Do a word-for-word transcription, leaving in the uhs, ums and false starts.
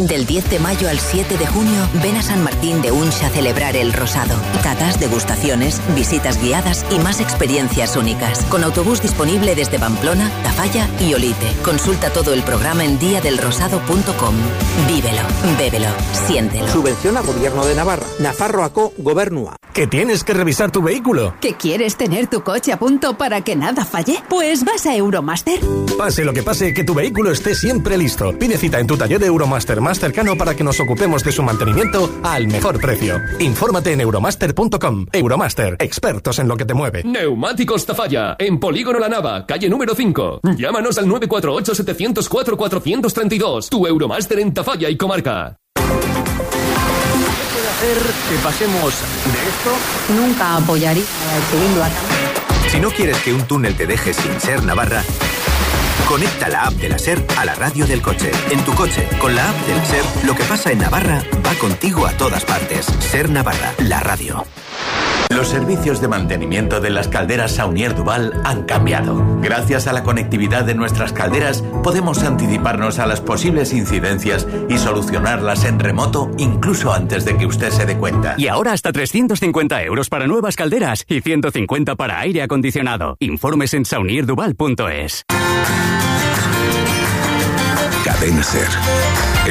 Del diez de mayo al siete de junio, ven a San Martín de Unx a celebrar el Rosado. Catas, degustaciones, visitas guiadas y más experiencias únicas. Con autobús disponible desde Pamplona, Tafalla y Olite. Consulta todo el programa en día del rosado punto com. Vívelo, bébelo, siéntelo. Subvenciona Gobierno de Navarra. Nafarroako Gobernua. ¿Que tienes que revisar tu vehículo? ¿Que quieres tener tu coche a punto para que nada falle? Pues vas a Euromaster. Pase lo que pase, que tu vehículo esté siempre listo. Pide cita en tu taller de Euromaster más cercano para que nos ocupemos de su mantenimiento al mejor precio. Infórmate en euromaster punto com. Euromaster, expertos en lo que te mueve. Neumáticos Tafalla, en Polígono La Nava, calle número cinco. Llámanos al nueve cuatro ocho, siete cero cuatro, cuatro tres dos. Tu Euromaster en Tafalla y comarca. Que pasemos de esto. Nunca apoyaría al segundo ataque. Si no quieres que un túnel te deje sin ser Navarra, conecta la app de la SER a la radio del coche. En tu coche, con la app del SER, lo que pasa en Navarra va contigo a todas partes. SER Navarra, la radio. Los servicios de mantenimiento de las calderas Saunier Duval han cambiado. Gracias a la conectividad de nuestras calderas, podemos anticiparnos a las posibles incidencias y solucionarlas en remoto incluso antes de que usted se dé cuenta. Y ahora hasta trescientos cincuenta euros para nuevas calderas y ciento cincuenta para aire acondicionado. Informes en saunier duval punto es. Cadena SER.